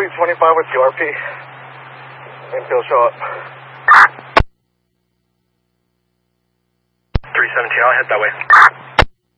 225 with QRP. Infield show up. 317, I'll head that way.